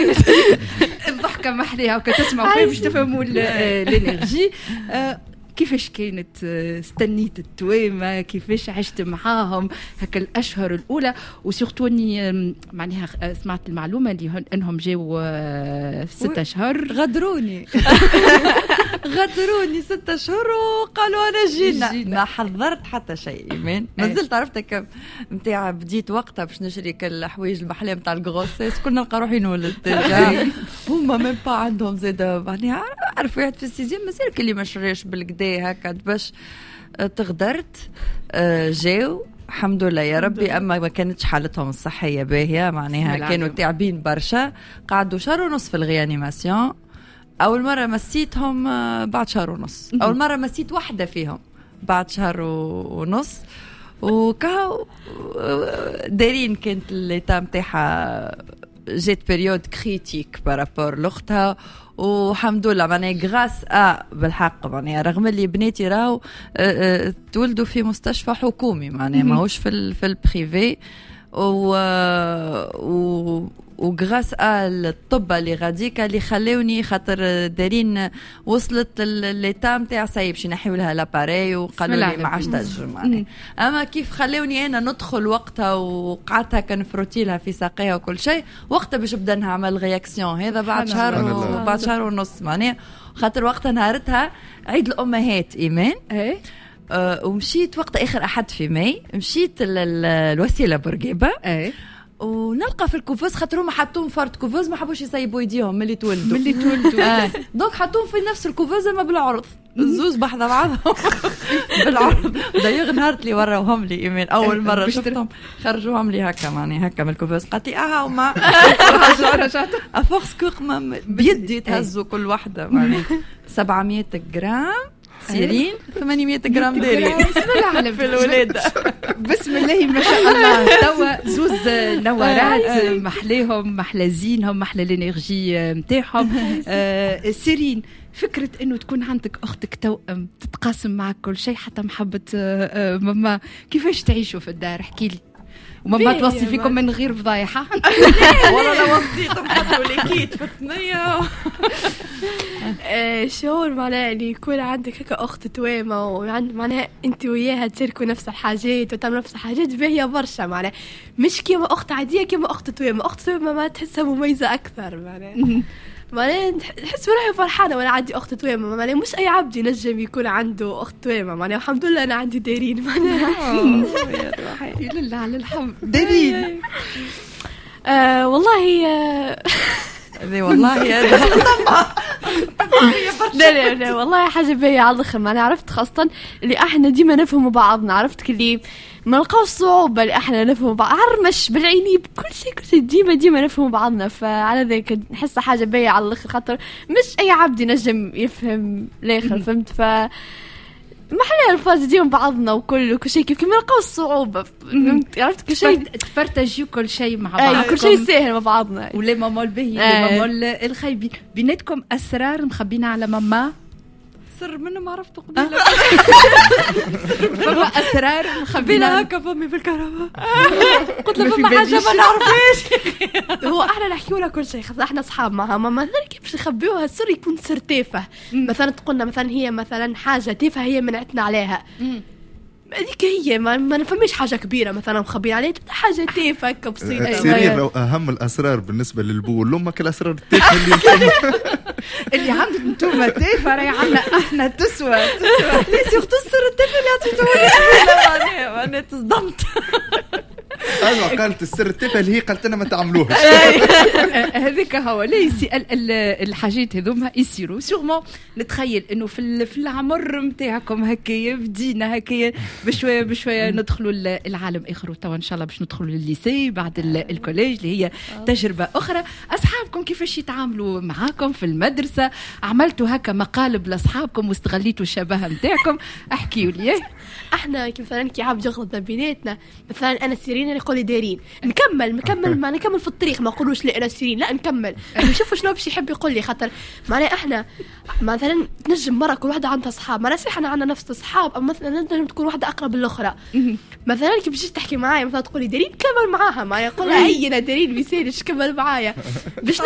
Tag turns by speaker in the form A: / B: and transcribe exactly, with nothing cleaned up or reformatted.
A: كانت الضحكة محليها وكتسمعوا فيها باش تفهموا الانرجي. كيفاش كانت استنيت التويمة، كيفاش عشت معاهم هكا الأشهر الأولى، وسورتو أني معناها سمعت المعلومة اللي أنهم جاوا ستة أشهر
B: غدروني غدروني ستة أشهر وقالوا أنا جينا, جينا. ما حضرت حتى شيء إيمان، ما زلت عرفت كم متاع بديت وقتها باش نشري كالحوايج المحلية متاع الغروسيس كنا نلقى روحي نولد هما من با عندهم زاده معناها عرف واحد في السيزيام مازال كلي ما شريش بالكدا هكا باش تغدرت. جاو الحمد لله يا ربي، اما ما كانتش حالتهم الصحيه باهيه معناها كانوا تعبين برشا، قعدوا شهر ونص في الغيانيماسيون. اول مره مسيتهم بعد شهر ونص، اول مره مسيت واحده فيهم بعد شهر ونص، وكاو دارين كانت الليتا متاعها جات بريود كريتيك بارابور لاختها، والحمد لله معناها غراس ا بالحق معناها رغم اللي بناتي راهو تولدوا في مستشفى حكومي معناها ماهوش في في البريفي، و وغراس ال الطب اللي غاديكا اللي خلاوني خاطر دارين وصلت لليتا نتاع صايب باش ينحيو لها لاباري وقالوا لي ما عادش تنجم، اما كيف خلاوني انا ندخل وقتها وقعدتها كنفروتي لها في ساقيها وكل شيء وقتها باش نبدا نعمل رياكسيون هذا بعد شهر وبعد شهر ونص معناها، خاطر وقتها نهارتها عيد الامهات ايمان
A: ايه
B: أه ومشيت وقت اخر احد في ماي مشيت الوسيله بورقيبه
A: ايه
B: ونلقى في الكوفوز خاطر هما حطوهم فرد كوفوز ما حبوش يصيبوا يديهم ملي تولدوا
A: ملي تولدوا
B: آه. دونك حطوهم في نفس الكوفوز اما بالعرض الزوز بحذا بعضهم بالعرض. دايوغ نهارت لي وراهم لي ايمان اول مره شفتهم خرجوهم لي هكا معني هكا من الكوفوز قالت لي اه هما رجعت افورس كوق بيدي تهزوا كل واحده معني سبعمية غرام سيرين ثمانمية غرام دارين
A: بسم الله على
B: في الولادة
A: بسم الله ما شاء الله. توا زوز نوارات محليهم محلى زينهم محلى الانرجي نتاعهم. سيرين فكرة انه تكون عندك اختك توأم تتقاسم معك كل شيء حتى محبة ماما، كيفاش تعيشوا في الدار؟ احكي لي. وماما توصي فيكم من غير فضايحة
B: والله لا وصيتهم حتى وليكيت في الثنية
C: شعور معناها اللي يكون عندك هكا أخت توامة وعند معناها أنت وياها تشاركوا نفس الحاجات وتعملوا نفس الحاجات باهية برشا معناها مش كيما أخت عادية كيما أخت توامة. أخت توامة ما تحسها مميزة أكثر معناها معناها نحس بروحي فرحانة وأنا عندي أخت توامة معناها مش أي عبد ينجم يكون عنده أخت توامة معناها الحمد لله أنا عندي دارين معناها
A: يا لله على الحمد. دارين
C: آه والله آه
B: ذي والله يا
C: لا لا لا والله حاجة باهية على الآخر معناها عرفت خاصة اللي احنا ديما نفهموا بعضنا، عرفت كلي ما نلقاوش صعوبة اللي احنا نفهموا بعض عرمش بالعيني بكل شيء كل شيء ديما ديما نفهموا بعضنا، فعلى ذلك نحس حاجة باهية على الآخر خاطر مش أي عبد ينجم يفهم الآخر فهمت. ف ما احنا الفاز ديهم بعضنا وكل وكل شيء كيف ما نلقاو الصعوبة عرفت كل شيء
A: تفرتجوا كل شيء مع بعض
C: كل شيء سهل مع بعضنا
A: ولا ماما البهي ماما الخايبين بيناتكم أسرار مخبينا على ماما
B: سر منه ما عرفته قبيله
A: فما أسرار
B: مخبينا هكا فمي بالكهرباء قلت له فما حاجة ما نعرفهاش
C: هو احنا نحكيوا لها كل شيء خاطر احنا اصحاب معها ماما مثلا كيف باش نخبيوها السر يكون سر تافه مثلا تقولنا مثلا هي مثلا حاجة تافهة هي منعتنا عليها هذيك هي ما, ما نفهمش حاجة كبيرة مثلا مخبين عليها حاجة تافهة هكا بسيطة.
D: سيرين أهم الأسرار بالنسبة للبو لأمك الأسرار التافهة اللي
A: اللي عندكم انتوما تافهة راهي عنا احنا تسوى تسوى
B: ليش يخطو السر التافه اللي عطيتوه لي أنا تصدمت.
D: أيوة قالت السر التافه اللي هي قالت لنا ما تعملوهش
A: هذيك هو ليس الحاجات هذوما يصيروا سيغمون نتخيل انه في في العمر نتاعكم هكايا بدينا هكايا بشويه بشويه ندخلوا العالم اخر وتوا ان شاء الله باش ندخلوا للليسي بعد الكوليج اللي هي تجربه اخرى. اصحابكم كيفاش يتعاملوا معاكم في المدرسه؟ عملتوا هكا مقالب لاصحابكم واستغليتوا الشبه نتاعكم؟ احكيوا لي.
C: احنا كيف مثلا كي عاب يغلط بيناتنا مثلا انا سيرين اللي يقول لي دارين نكمل نكمل ما نكمل في الطريق ما نقولوش لا انا سيرين لا نكمل نشوفوا شنو باش يحب يقول لي خاطر معناها احنا مثلا تنجم مره كل واحده عندها اصحاب ما صحيح احنا عندنا نفس الاصحاب اما مثلا نجم تكون واحده اقرب للاخرى مثلا كي بتجي تحكي معايا مثلا تقول لي دارين كمل معاها ما يقول لها اي انا دارين بيسالش كمل معايا باش